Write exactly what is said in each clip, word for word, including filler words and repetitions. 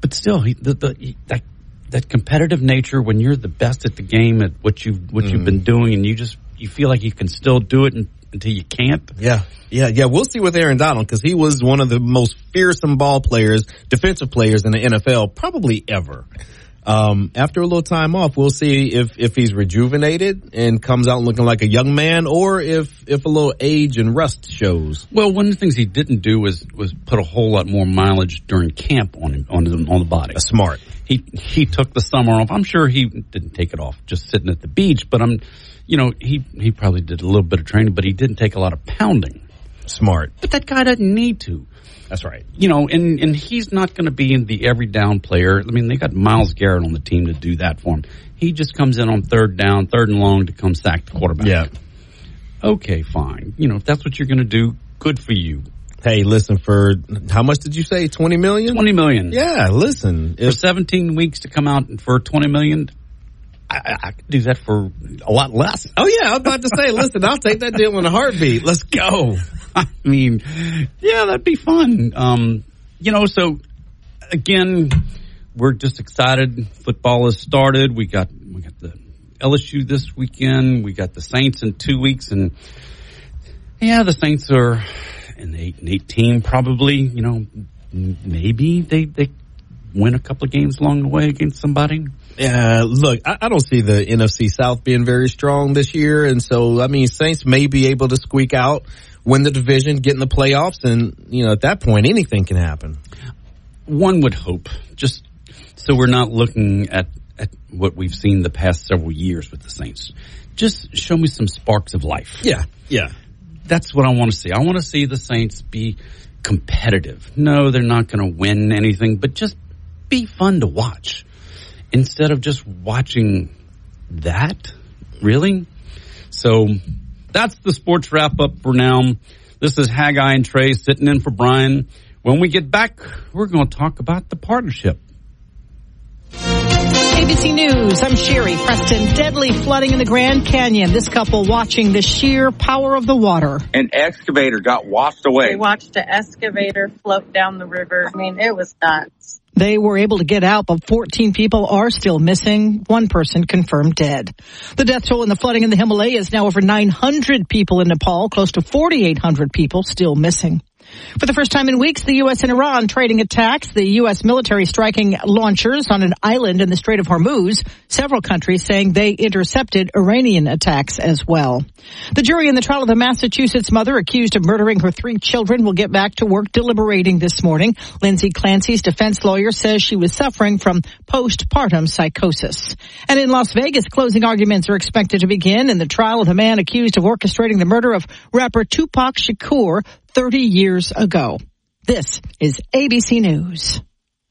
But still, he, the, the, he, that that competitive nature when you're the best at the game at what you what mm. you've been doing, and you just you feel like you can still do it and, until you can't. Yeah, yeah, yeah. We'll see with Aaron Donald because he was one of the most fearsome ball players, defensive players in the N F L probably ever. Um, after a little time off, we'll see if, if he's rejuvenated and comes out looking like a young man, or if, if a little age and rust shows. Well, one of the things he didn't do was, was put a whole lot more mileage during camp on him, on the, on the body. That's smart. He, he took the summer off. I'm sure he didn't take it off just sitting at the beach, but I'm, you know, he, he probably did a little bit of training, but he didn't take a lot of pounding. Smart. But that guy doesn't need to. That's right. You know, and, and he's not going to be in the every down player. I mean, they got Myles Garrett on the team to do that for him. He just comes in on third down, third and long to come sack the quarterback. Yeah. Okay, fine. You know, if that's what you're going to do, good for you. Hey, listen, for how much did you say? twenty million dollars? twenty million dollars. Yeah, listen. For seventeen weeks to come out for twenty million dollars, I, I could do that for a lot less. Oh, yeah, I was about to say, listen, I'll take that deal in a heartbeat. Let's go. I mean, yeah, that'd be fun. Um, you know, so, again, we're just excited. Football has started. We got we got the L S U this weekend. We got the Saints in two weeks. And, yeah, the Saints are an eight and eight team probably. You know, maybe they, they win a couple of games along the way against somebody. Yeah, uh, look, I, I don't see the N F C South being very strong this year. And so, I mean, Saints may be able to squeak out, win the division, get in the playoffs. And, you know, at that point, anything can happen. One would hope, just so we're not looking at, at what we've seen the past several years with the Saints. Just show me some sparks of life. Yeah, yeah. That's what I want to see. I want to see the Saints be competitive. No, they're not going to win anything, but just be fun to watch. Instead of just watching that, really? So that's the sports wrap-up for now. This is Haggai and Trey sitting in for Brian. When we get back, we're going to talk about the partnership. A B C News, I'm Sherry Preston. Deadly flooding in the Grand Canyon. This couple watching the sheer power of the water. An excavator got washed away. We watched an excavator float down the river. I mean, it was nuts. They were able to get out, but fourteen people are still missing. One person confirmed dead. The death toll in the flooding in the Himalayas now over nine hundred people in Nepal, close to forty-eight hundred people still missing. For the first time in weeks, the U S and Iran trading attacks, the U S military striking launchers on an island in the Strait of Hormuz, several countries saying they intercepted Iranian attacks as well. The jury in the trial of the Massachusetts mother accused of murdering her three children will get back to work deliberating this morning. Lindsay Clancy's defense lawyer says she was suffering from postpartum psychosis. And in Las Vegas, closing arguments are expected to begin in the trial of the man accused of orchestrating the murder of rapper Tupac Shakur thirty years ago. This is A B C News.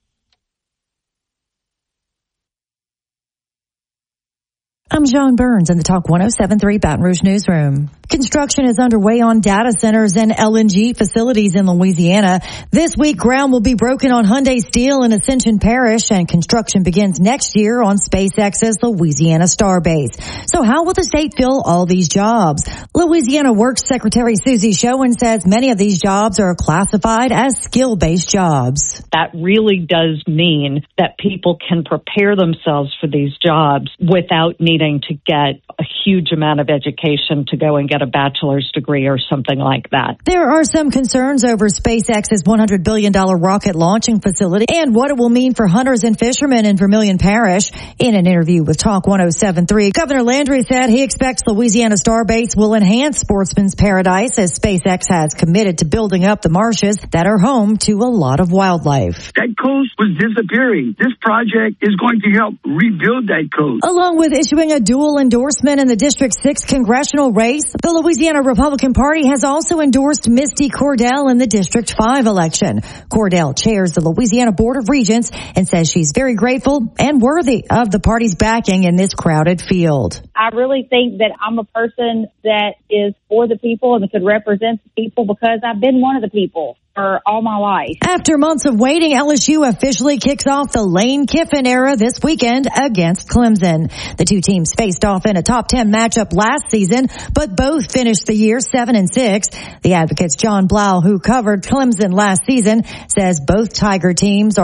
I'm Joan Burns in the Talk one oh seven point three Baton Rouge Newsroom. Construction is underway on data centers and L N G facilities in Louisiana. This week, ground will be broken on Hyundai Steel in Ascension Parish, and construction begins next year on SpaceX's Louisiana Starbase. So how will the state fill all these jobs? Louisiana Works Secretary Susie Schoen says many of these jobs are classified as skill-based jobs. That really does mean that people can prepare themselves for these jobs without needing to get a huge amount of education to go and get a bachelor's degree or something like that. There are some concerns over SpaceX's one hundred billion dollars rocket launching facility and what it will mean for hunters and fishermen in Vermilion Parish. In an interview with Talk one oh seven point three, Governor Landry said he expects Louisiana Starbase will enhance Sportsman's Paradise as SpaceX has committed to building up the marshes that are home to a lot of wildlife. That coast was disappearing. This project is going to help rebuild that coast. Along with issuing a dual endorsement in the District six congressional race, the Louisiana Republican Party has also endorsed Misty Cordell in the District five election. Cordell chairs the Louisiana Board of Regents and says she's very grateful and worthy of the party's backing in this crowded field. I really think that I'm a person that is for the people and that could represent the people because I've been one of the people for all my life. After months of waiting, L S U officially kicks off the Lane Kiffin era this weekend against Clemson. The two teams faced off in a top ten matchup last season, but both finished the year seven and six. The Advocate's John Blau, who covered Clemson last season, says both Tiger teams are